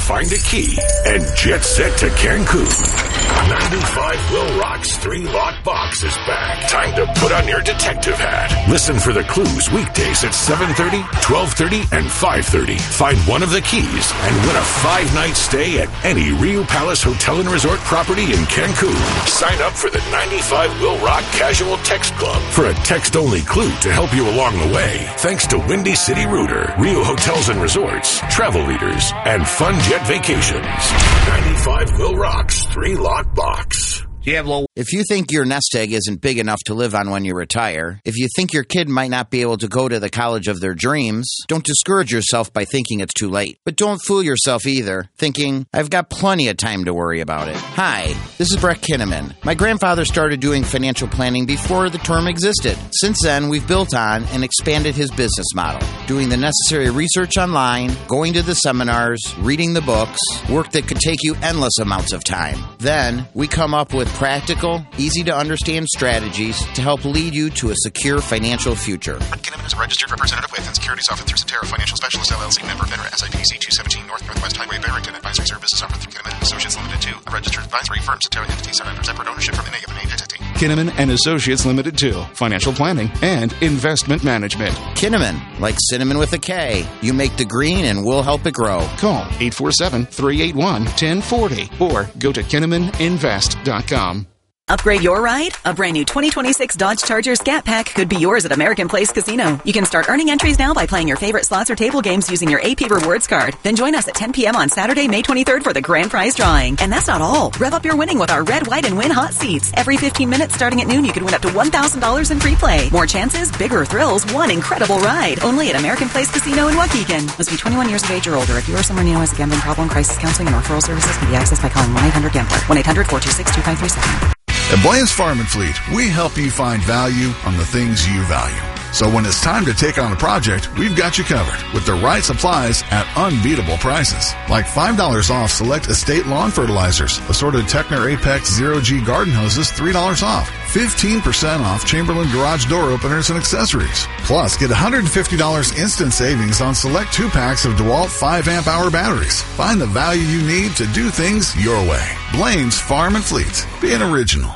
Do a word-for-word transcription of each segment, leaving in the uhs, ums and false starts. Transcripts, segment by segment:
find a key and jet set to Cancun. ninety-five Will Rock's three-lock box is back. Time to put on your detective hat. Listen for the clues weekdays at seven thirty, twelve thirty, and five thirty. Find one of the keys and win a five-night stay at any Rio Palace Hotel and Resort property in Cancun. Sign up for the ninety-five Will Rock Casual Text Club for a text-only clue to help you along the way. Thanks to Windy City Rooter, Rio Hotels and Resorts, Travel Leaders, and Fun Jet Vacations. ninety-five Will Rock's three-lock box. Do you have low? If you think your nest egg isn't big enough to live on when you retire, if you think your kid might not be able to go to the college of their dreams, don't discourage yourself by thinking it's too late. But don't fool yourself either, thinking, I've got plenty of time to worry about it. Hi, this is Brett Kinnaman. My grandfather started doing financial planning before the term existed. Since then, we've built on and expanded his business model, doing the necessary research online, going to the seminars, reading the books, work that could take you endless amounts of time. Then, we come up with practical, easy-to-understand strategies to help lead you to a secure financial future. Brett Kinnaman is a registered representative with and securities offered through Cetera Financial Specialists, L L C, member FINRA, S I P C two seventeen North Northwest Highway, Barrington. Advisory services offered through Kinnaman and Associates Limited to a registered advisory firm. Cetera entity surrender separate ownership from any of a named entity. Kinnaman and Associates Limited to financial planning and investment management. Kinnaman, like cinnamon with a K. You make the green and we'll help it grow. Call eight four seven, three eight one, one zero four zero or go to kinnaman invest dot com. Upgrade your ride? A brand new twenty twenty-six Dodge Charger Scat Pack could be yours at American Place Casino. You can start earning entries now by playing your favorite slots or table games using your A P Rewards card. Then join us at ten p.m. on Saturday, May twenty-third for the grand prize drawing. And that's not all. Rev up your winning with our Red, White, and Win hot seats. Every fifteen minutes starting at noon, you can win up to one thousand dollars in free play. More chances, bigger thrills, one incredible ride. Only at American Place Casino in Waukegan. Must be twenty-one years of age or older. If you or someone you know has a gambling problem, crisis counseling and referral services can be accessed by calling one eight hundred gambler. one eight hundred, four two six, two five three seven. At Blain's Farm and Fleet, we help you find value on the things you value. So when it's time to take on a project, we've got you covered with the right supplies at unbeatable prices. Like five dollars off select estate lawn fertilizers, assorted Techner Apex Zero G garden hoses, three dollars off. fifteen percent off Chamberlain garage door openers and accessories. Plus, get one hundred fifty dollars instant savings on select two-packs of DeWalt five amp hour batteries. Find the value you need to do things your way. Blain's Farm and Fleet. Be an original.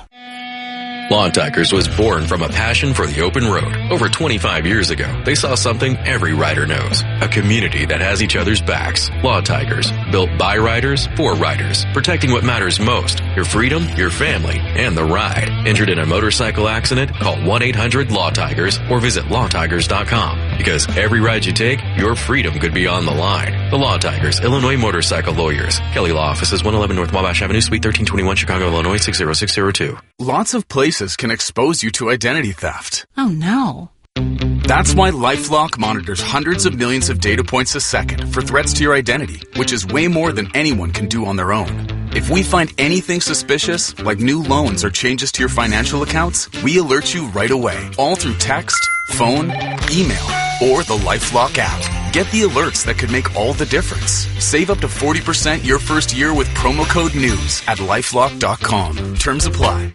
Lawn Tigers was born from a passion for the open road. Over twenty-five years ago, they saw something every rider knows. A community that has each other's backs. Lawn Tigers, built by riders, for riders. Protecting what matters most. Your freedom, your family, and the ride. Injured in a motorcycle accident? Call one eight hundred law tigers or visit law tigers dot com. Because every ride you take, your freedom could be on the line. The Law Tigers, Illinois Motorcycle Lawyers. Kelly Law Offices, one eleven North Wabash Avenue, Suite thirteen twenty-one, Chicago, Illinois, six zero six zero two. Lots of places can expose you to identity theft. Oh, no. That's why LifeLock monitors hundreds of millions of data points a second for threats to your identity, which is way more than anyone can do on their own. If we find anything suspicious, like new loans or changes to your financial accounts, we alert you right away, all through text, phone, email, or the LifeLock app. Get the alerts that could make all the difference. Save up to forty percent your first year with promo code NEWS at lifelock dot com. Terms apply.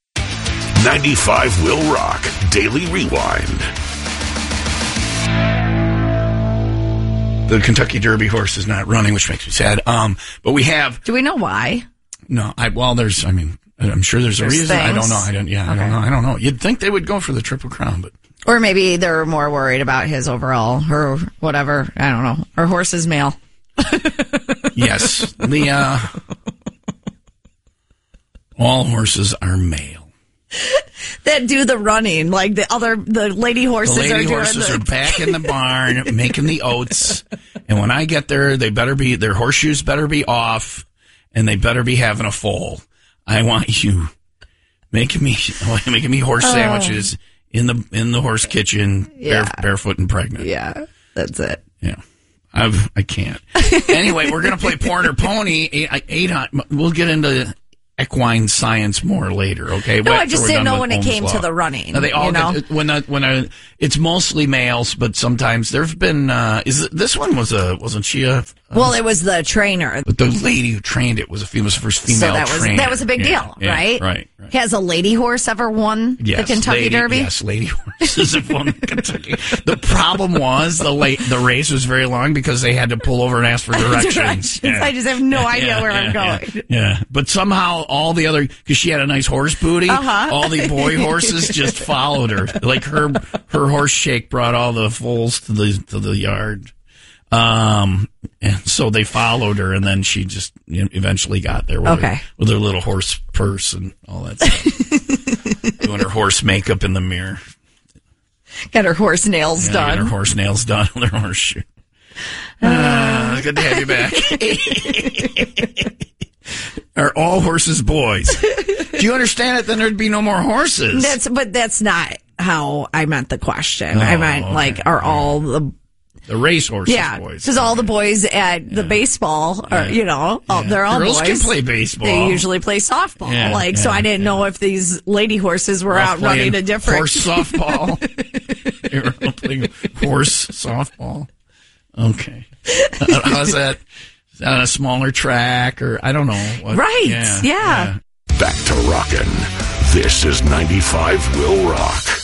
ninety-five Will Rock Daily Rewind. The Kentucky Derby horse is not running, which makes me sad. Um, but we have. Do we know why? No, I, well, there's, I mean, I'm sure there's, there's a reason. Things. I don't know. I don't, yeah, okay. I don't know. I don't know. You'd think they would go for the Triple Crown, but. Or maybe they're more worried about his overall, or whatever. I don't know. Our horse is male. Yes. The, uh, all horses are male. That do the running, like the other, the lady horses the lady are doing horses the... are back in the barn making the oats. And when I get there, they better be, their horseshoes better be off and they better be having a foal. I want you making me, making me horse sandwiches oh. in the, in the horse kitchen, yeah. bare, barefoot and pregnant. Yeah, that's it. Yeah. I've, I can't. Anyway, we're going to play Porn or Pony. Eight, eight, we'll get into equine science more later, okay? No, but I just didn't know when it came law. to the running. No, they all you know? get, when the, when a, it's mostly males, but sometimes there've been uh, is this one was a wasn't she a, Well, it was the trainer. But the lady who trained it was a female, was the first female So that was trainer. that was a big Yeah, deal, yeah, right? Right, right. Has a lady horse ever won Yes, the Kentucky lady, Derby? Yes, lady horses have won the Kentucky. The problem was the late, the race was very long because they had to pull over and ask for directions. Directions. Yeah. I just have no idea Yeah, where yeah, I'm yeah, going. Yeah, but somehow all the other, because she had a nice horse booty, Uh-huh. all the boy horses just followed her. Like her, her horse shake brought all the foals to the to the yard. Um, and so they followed her, and then she just you know, eventually got there with, Okay. her, with her little horse purse and all that stuff. Doing her horse makeup in the mirror. Got her horse nails Yeah, done. got her horse nails done with her horseshoe. Uh, good to have you back. Are all horses boys? Do you understand it? Then there'd be no more horses. That's but that's not how I meant the question. Oh, I meant okay. like are all the The race horses yeah boys. because all the boys at the baseball are Yeah. you know all, Yeah. they're all Girls boys. can play baseball. They usually play softball. Yeah, like so yeah, I didn't know if these lady horses were We're all out running playing a different horse softball. They were all playing horse softball. Okay, how's that? Is that on a smaller track or I don't know? What, Right, Yeah, yeah. Back to rockin'. This is ninety-five Will Rock.